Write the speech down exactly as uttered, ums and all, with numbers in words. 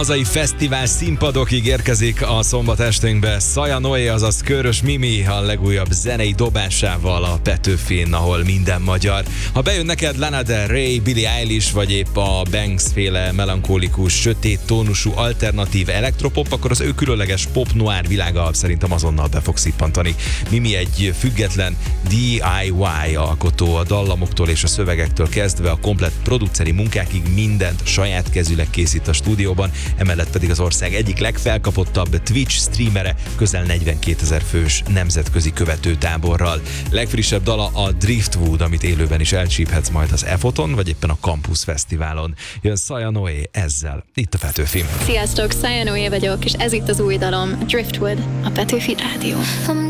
hazai fesztivál színpadokig érkezik a szombat estünkbe Szaja Noé, azaz Körös Mimi a legújabb zenei dobásával a Petőfin, ahol minden magyar. Ha bejön neked Lana Del Rey, Billie Eilish, vagy épp a Banks-féle melankolikus, sötét tónusú alternatív elektropop, akkor az ő különleges pop-noir világa szerintem azonnal be fog szippantani. Mimi egy független dé i wá alkotó, a dallamoktól és a szövegektől kezdve a komplett produceri munkákig mindent saját kezűleg készít a stúdióban, emellett pedig az ország egyik legfelkapottabb Twitch streamere, közel negyvenkétezer fős nemzetközi követőtáborral. Legfrissebb dala a Driftwood, amit élőben is elcsíphetsz majd az E-Foton, vagy éppen a Campus Fesztiválon. Jön Szaja Noé ezzel, itt a Petőfin. Sziasztok, Szaja Noé vagyok, és ez itt az új dalom, Driftwood, a Petőfi Rádió.